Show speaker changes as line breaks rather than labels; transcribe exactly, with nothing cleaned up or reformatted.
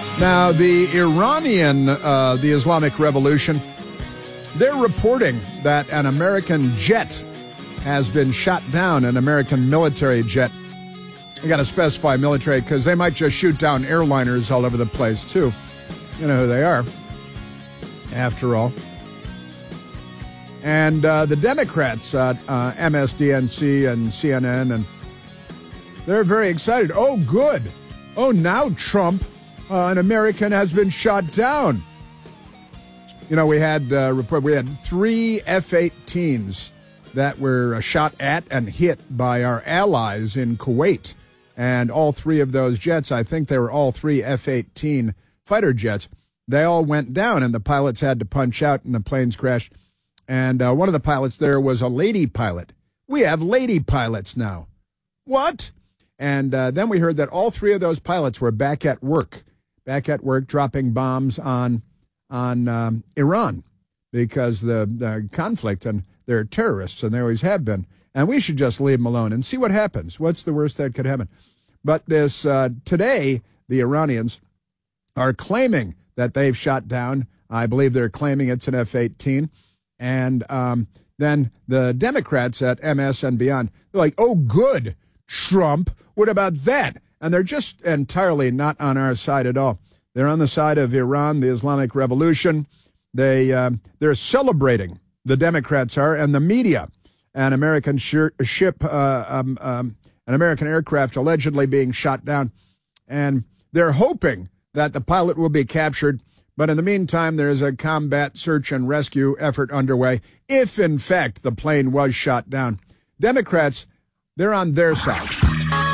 Now, the Iranian, uh, the Islamic Revolution, they're reporting that an American jet has been shot down, an American military jet. You got to specify military because they might just shoot down airliners all over the place, too. You know who they are, after all. And uh, the Democrats at uh, M S D N C and C N N, and they're very excited. Oh, good. Oh, now Trump, uh, an American, has been shot down. You know, we had uh, report we had three F eighteens that were uh, shot at and hit by our allies in Kuwait. And all three of those jets, I think they were all three F eighteen fighter jets, they all went down, and the pilots had to punch out, and the planes crashed. And uh, one of the pilots there was a lady pilot. We have lady pilots now. What? And uh, then we heard that all three of those pilots were back at work, back at work dropping bombs on on um, Iran because the, the conflict, and they're terrorists, and they always have been. And we should just leave them alone and see what happens. What's the worst that could happen? But this uh, today, the Iranians are claiming that they've shot down. I believe they're claiming it's an F eighteen. And um, then the Democrats at M S and beyond, they're like, oh, good, Trump, what about that? And they're just entirely not on our side at all. They're on the side of Iran, the Islamic Revolution. They, uh, they're celebrating, the Democrats are, and the media, an American shir- ship, uh, um, um, an American aircraft allegedly being shot down. And they're hoping that the pilot will be captured. But in the meantime, there is a combat search and rescue effort underway if, in fact, the plane was shot down. Democrats, they're on their side.